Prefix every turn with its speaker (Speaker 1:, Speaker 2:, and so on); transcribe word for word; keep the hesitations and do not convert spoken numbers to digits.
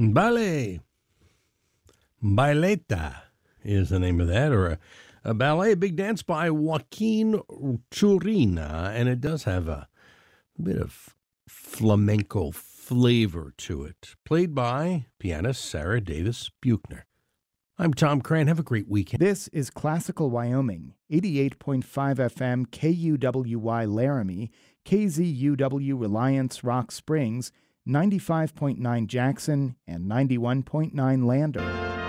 Speaker 1: Ballet. Baileta is the name of that, or a, a ballet, a big dance by Joaquin Turina, and it does have a bit of flamenco flavor to it. Played by pianist Sarah Davis Buchner. I'm Tom Cran. Have a great weekend.
Speaker 2: This is Classical Wyoming, eighty-eight point five F M K U W Y Laramie, K Z U W Reliance Rock Springs, ninety-five point nine Jackson, and ninety-one point nine Lander.